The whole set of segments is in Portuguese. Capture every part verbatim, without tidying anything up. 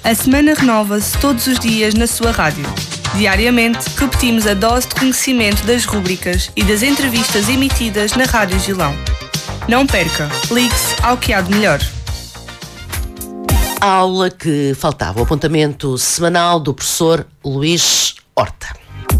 A semana renova-se todos os dias na sua rádio. Diariamente, repetimos a dose de conhecimento das rúbricas e das entrevistas emitidas na Rádio Gilão. Não perca, ligue-se ao que há de melhor. A aula que faltava, o apontamento semanal do professor Luís Horta.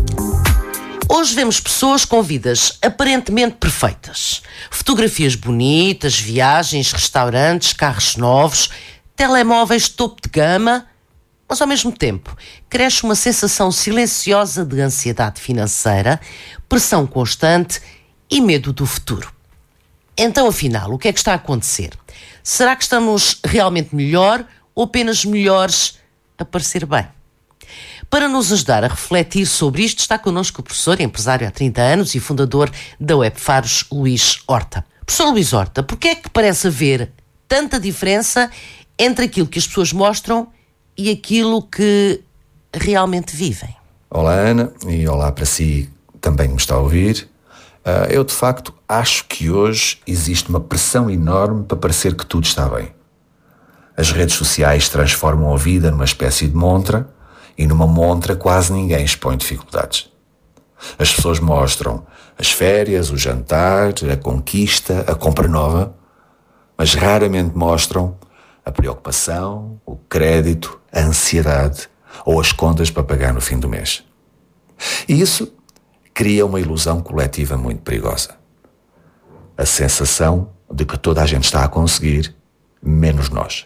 Hoje vemos pessoas com vidas aparentemente perfeitas. Fotografias bonitas, viagens, restaurantes, carros novos, telemóveis de topo de gama, mas ao mesmo tempo cresce uma sensação silenciosa de ansiedade financeira, pressão constante e medo do futuro. Então, afinal, o que é que está a acontecer? Será que estamos realmente melhor ou apenas melhores a parecer bem? Para nos ajudar a refletir sobre isto, está connosco o professor, empresário há trinta anos e fundador da Webfaros, Luís Horta. Professor Luís Horta, porquê é que parece haver tanta diferença entre aquilo que as pessoas mostram e aquilo que realmente vivem? Olá, Ana, e olá para si também que me está a ouvir. Uh, eu, de facto, acho que hoje existe uma pressão enorme para parecer que tudo está bem. As redes sociais transformam a vida numa espécie de montra, e numa montra quase ninguém expõe dificuldades. As pessoas mostram as férias, o jantar, a conquista, a compra nova, mas raramente mostram a preocupação, o crédito, a ansiedade ou as contas para pagar no fim do mês. E isso cria uma ilusão coletiva muito perigosa. A sensação de que toda a gente está a conseguir, menos nós.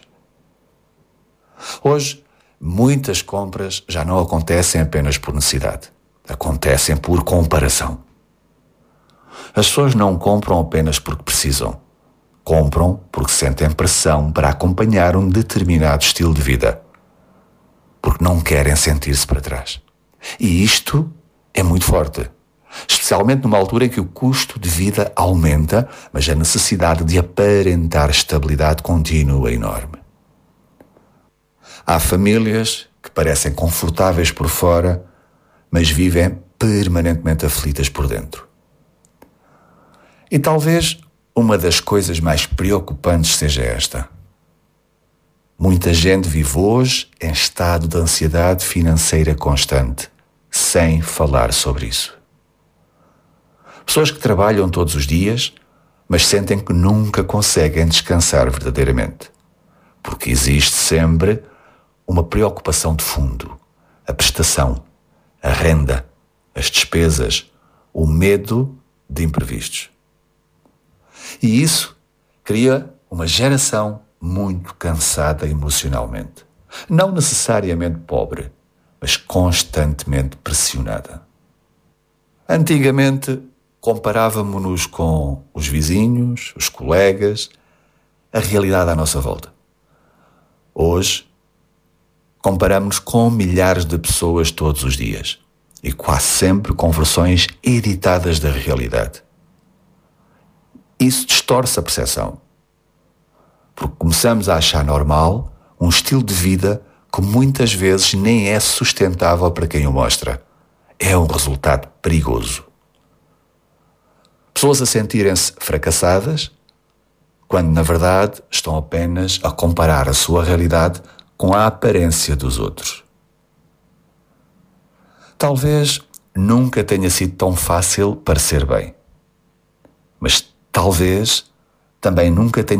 Hoje, muitas compras já não acontecem apenas por necessidade. Acontecem por comparação. As pessoas não compram apenas porque precisam. Compram porque sentem pressão para acompanhar um determinado estilo de vida. Porque não querem sentir-se para trás. E isto é muito forte. Especialmente numa altura em que o custo de vida aumenta, mas a necessidade de aparentar estabilidade continua enorme. Há famílias que parecem confortáveis por fora, mas vivem permanentemente aflitas por dentro. E talvez uma das coisas mais preocupantes seja esta. Muita gente vive hoje em estado de ansiedade financeira constante, sem falar sobre isso. Pessoas que trabalham todos os dias, mas sentem que nunca conseguem descansar verdadeiramente. Porque existe sempre uma preocupação de fundo, a prestação, a renda, as despesas, o medo de imprevistos. E isso cria uma geração muito cansada emocionalmente. Não necessariamente pobre, mas constantemente pressionada. Antigamente, comparávamos-nos com os vizinhos, os colegas, a realidade à nossa volta. Hoje, comparamos-nos com milhares de pessoas todos os dias e quase sempre com versões editadas da realidade. Isso distorce a percepção, porque começamos a achar normal um estilo de vida que muitas vezes nem é sustentável para quem o mostra. É um resultado perigoso. Pessoas a sentirem-se fracassadas, quando na verdade estão apenas a comparar a sua realidade com a aparência dos outros. Talvez nunca tenha sido tão fácil parecer bem, mas talvez também nunca tenha